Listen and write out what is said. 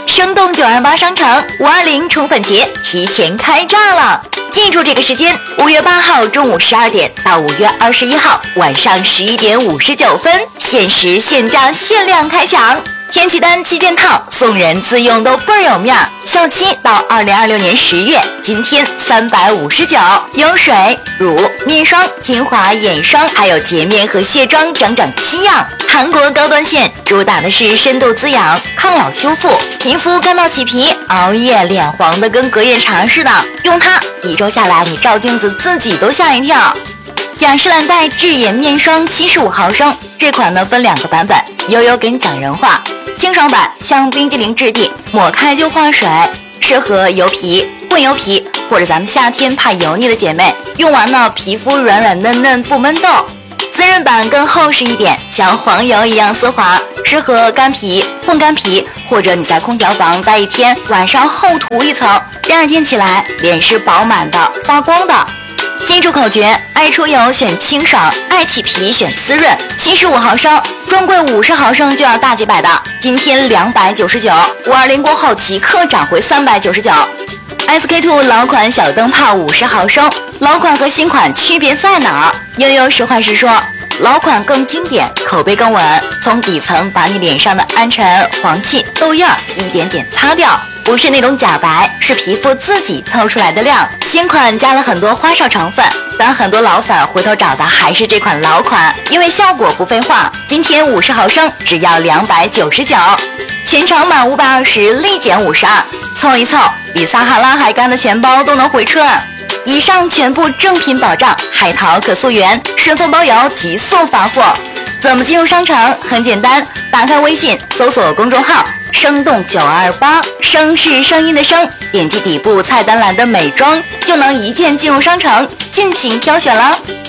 生动928商城520宠粉节提前开炸了！记住这个时间，5月8号中午12点到5月21号晚上11点59分，限时限价限量开抢！天气单7件套，送人自用都倍儿有面。效期到2026年10月，今天359，有水、乳、面霜、精华、眼霜，还有洁面和卸妆整整7样。韩国高端线主打的是深度滋养、抗老修复，皮肤干燥起皮、熬夜脸黄的跟隔夜茶似的，用它1周下来，你照镜子自己都吓一跳。雅诗兰黛智眼面霜75毫升，这款呢分2个版本，悠悠给你讲人话。清爽版像冰激凌质地，抹开就化水，适合油皮、混油皮或者咱们夏天怕油腻的姐妹，用完呢皮肤软软嫩嫩不闷痘。滋润版更厚实一点，像黄油一样丝滑，适合干皮、混干皮，或者你在空调房待1天，晚上厚涂一层，第2天起来脸是饱满的、发光的。记住口诀：爱出油选清爽，爱起皮选滋润。75毫升，专柜50毫升就要大几百的，今天299，520过后即刻涨回399。SK2 老款小灯泡50毫升，老款和新款区别在哪儿？悠悠实话实说，老款更经典，口碑更稳，从底层把你脸上的暗沉、黄气、痘印一点点擦掉。不是那种假白，是皮肤自己透出来的亮。新款加了很多花哨成分，但很多老粉回头找的还是这款老款，因为效果不废话。今天50毫升只要299，全场满520立减52，凑一凑，比撒哈拉还干的钱包都能回春。以上全部正品保障，海淘可溯源，顺丰包邮，极速发货。怎么进入商城？很简单，打开微信，搜索公众号生动928，声是声音的声，点击底部菜单栏的美妆，就能一键进入商城，尽情挑选了。